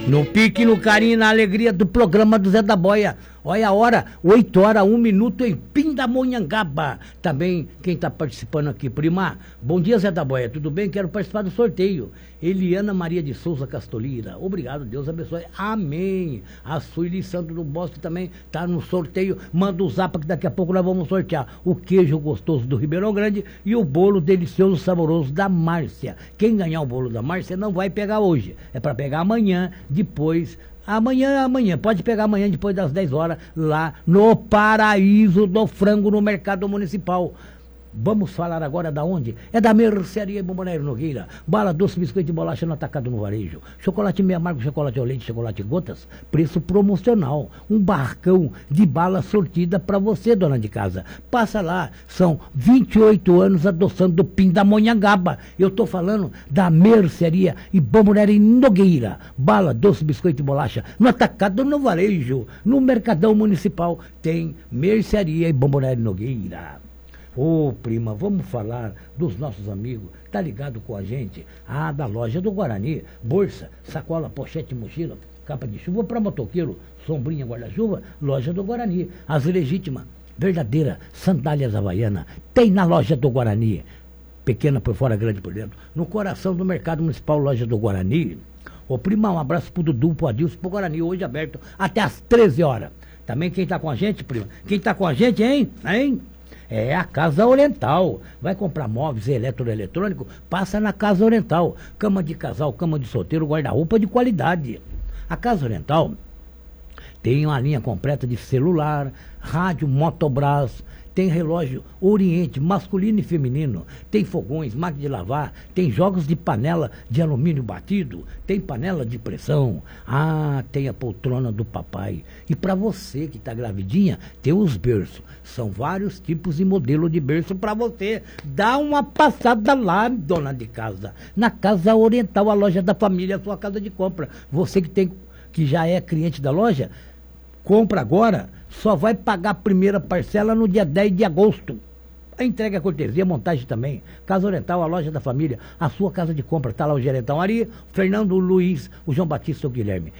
No pique, no carinho, na alegria do programa do Zé da Boia. Olha a hora, 8h, 1 minuto em Pindamonhangaba. Também quem está participando aqui, prima. Bom dia, Zé da Boia, tudo bem? Quero participar do sorteio. Eliana Maria de Souza Castolira. Obrigado, Deus abençoe. Amém. A Sueli Santo do Bosque também está no sorteio. Manda o zap que daqui a pouco nós vamos sortear o queijo gostoso do Ribeirão Grande e o bolo delicioso saboroso da Márcia. Quem ganhar o bolo da Márcia não vai pegar hoje. É para pegar amanhã, depois... Amanhã, pode pegar amanhã depois das 10 horas lá no Paraíso do Frango, no Mercado Municipal. Vamos falar agora da onde? É da Mercearia Bomboneiro Nogueira. Bala doce, biscoito e bolacha no atacado no varejo. Chocolate meio amargo, chocolate ao leite, chocolate gotas. Preço promocional. Um barracão de bala sortida para você, dona de casa. Passa lá. São 28 anos adoçando do Pindamonhangaba. Eu tô falando da Mercearia e Bomboneiro Nogueira. Bala doce, biscoito e bolacha no atacado no varejo. No Mercadão Municipal tem Mercearia e Bomboneiro Nogueira. Ô, prima, vamos falar dos nossos amigos, tá ligado com a gente? Ah, da loja do Guarani, bolsa, sacola, pochete, mochila, capa de chuva para motoqueiro, sombrinha, guarda-chuva, loja do Guarani. As legítimas, verdadeira, sandálias havaiana, tem na loja do Guarani. Pequena por fora, grande por dentro. No coração do Mercado Municipal, loja do Guarani. Ô, prima, um abraço pro Dudu, pro Adilson, pro Guarani, hoje aberto até às 13 horas. Também quem tá com a gente, prima? Quem tá com a gente, hein? É a Casa Oriental. Vai comprar móveis e eletroeletrônico? Passa na Casa Oriental. Cama de casal, cama de solteiro, guarda-roupa de qualidade. A Casa Oriental tem uma linha completa de celular, rádio, Motobras, tem relógio Oriente, masculino e feminino, tem fogões, máquina de lavar, tem jogos de panela de alumínio batido, tem panela de pressão, tem a poltrona do papai. E para você que está gravidinha, tem os berços. São vários tipos e modelo de berço para você. Dá uma passada lá, dona de casa, na Casa Oriental, a loja da família, a sua casa de compra. Você que já é cliente da loja, compra agora, só vai pagar a primeira parcela no dia 10 de agosto. A entrega é cortesia, montagem também. Casa Oriental, a loja da família, a sua casa de compra. Está lá o gerentão Ari, Fernando Luiz, o João Batista e o Guilherme.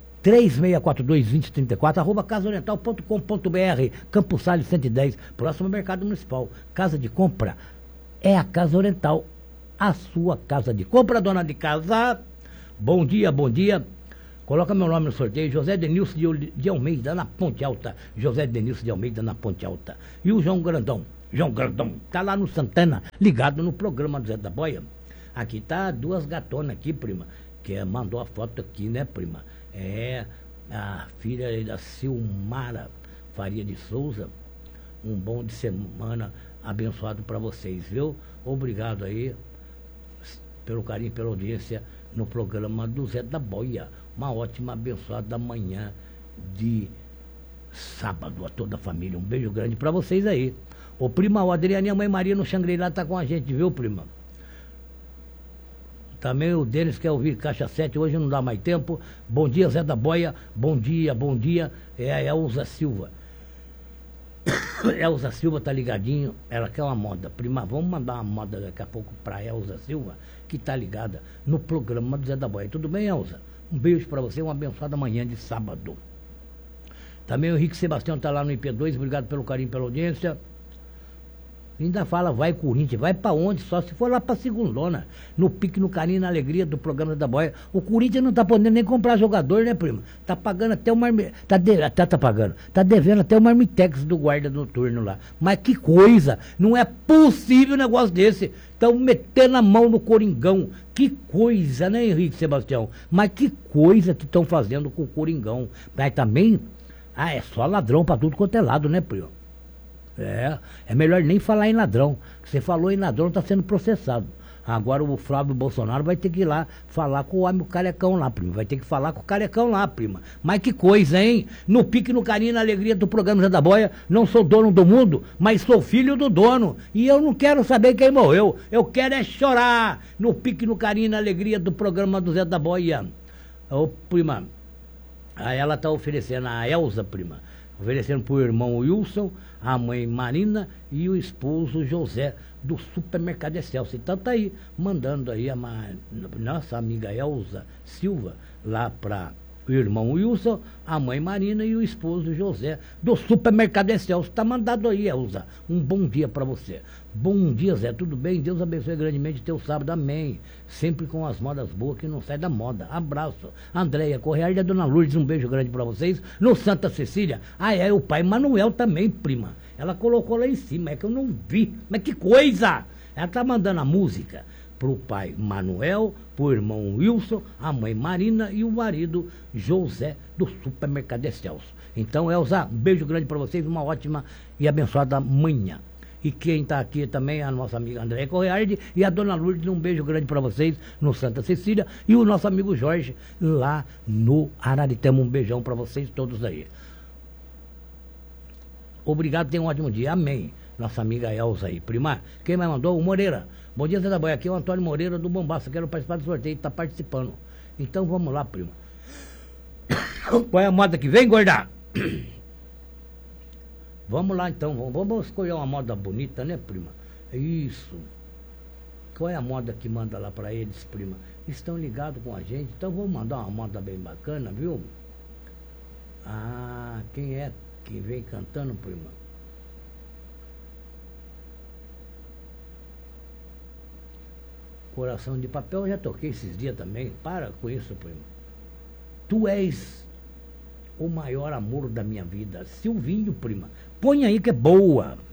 3642-2034, @casaoriental.com.br, Campos Salles 110, próximo Mercado Municipal. Casa de compra é a Casa Oriental, a sua casa de compra, dona de casa. Bom dia, bom dia. Coloca meu nome no sorteio, José Denilson de Almeida, na Ponte Alta. José Denilson de Almeida, na Ponte Alta. E o João Grandão, tá lá no Santana, ligado no programa do Zé da Boia. Aqui tá duas gatonas aqui, prima, que mandou a foto aqui, né, prima? É a filha da Silmara Faria de Souza. Um bom de semana abençoado para vocês, viu? Obrigado aí pelo carinho, pela audiência no programa do Zé da Boia. Uma ótima, abençoada manhã de sábado a toda a família. Um beijo grande para vocês aí. Ô, prima, o Adriane, a mãe Maria no Xangri-Lá tá com a gente, viu, prima? Também o Denis quer ouvir Caixa 7, hoje não dá mais tempo. Bom dia, Zé da Boia. Bom dia, bom dia. É a Elza Silva. Elza Silva tá ligadinho, ela quer uma moda. Prima, vamos mandar uma moda daqui a pouco pra Elza Silva, que tá ligada no programa do Zé da Boia. Tudo bem, Elza? Um beijo para você, uma abençoada manhã de sábado. Também o Henrique Sebastião está lá no IP2, obrigado pelo carinho, pela audiência. Ainda fala, vai Corinthians, vai para onde? Só se for lá para Segundona, no pique, no carinho, na alegria do programa da Boia. O Corinthians não está podendo nem comprar jogador, né, primo? Tá pagando até o tá devendo até o marmitex do guarda noturno lá. Mas que coisa, não é possível um negócio desse. Estão metendo a mão no Coringão. Que coisa, né, Henrique Sebastião? Mas que coisa que estão fazendo com o Coringão. Mas também, é só ladrão para tudo quanto é lado, né, primo? É melhor nem falar em ladrão. Você falou em ladrão, está sendo processado. Agora o Flávio Bolsonaro vai ter que ir lá falar com o homem, o carecão lá, prima. Vai ter que falar com o carecão lá, prima. Mas que coisa, hein? No pique, no carinho, na alegria do programa Zé da Boia, não sou dono do mundo, mas sou filho do dono. E eu não quero saber quem morreu. Eu quero é chorar. No pique, no carinho, na alegria do programa do Zé da Boia. Ô, prima, ela está oferecendo, a Elza, prima, Oferecendo para o irmão Wilson, a mãe Marina e o esposo José, do supermercado Excelsior. Então tá aí, mandando aí nossa amiga Elza Silva, lá para o irmão Wilson, a mãe Marina e o esposo José, do supermercado Excelsior. Tá mandado aí, Elza. Um bom dia para você. Bom dia, Zé. Tudo bem? Deus abençoe grandemente teu sábado. Amém. Sempre com as modas boas que não sai da moda. Abraço. Andréia Correia e a Dona Lourdes, um beijo grande para vocês. No Santa Cecília. Ah, é, o pai Manuel também, prima. Ela colocou lá em cima, é que eu não vi. Mas que coisa! Ela tá mandando a música pro pai Manuel, pro irmão Wilson, a mãe Marina e o marido José, do supermercado Excelsior. Então, Elza, um beijo grande para vocês, uma ótima e abençoada manhã. E quem está aqui também é a nossa amiga Andréia Correardi e a Dona Lourdes, um beijo grande para vocês no Santa Cecília. E o nosso amigo Jorge lá no Araritama, um beijão para vocês todos aí. Obrigado, tenha um ótimo dia. Amém. Nossa amiga Elza aí. Prima, quem mais mandou? O Moreira. Bom dia, Zé da Boia. Aqui é o Antônio Moreira do Bombaça. Quero participar do sorteio. Está participando. Então vamos lá, prima. Qual é a moda que vem, gorda? Vamos lá, então. Vamos escolher uma moda bonita, né, prima? Isso. Qual é a moda que manda lá para eles, prima? Estão ligados com a gente. Então vamos mandar uma moda bem bacana, viu? Ah, quem é que vem cantando, prima? Coração de Papel, eu já toquei esses dias também. Para com isso, prima. Tu és o maior amor da minha vida. Silvinho, prima. Põe aí que é boa.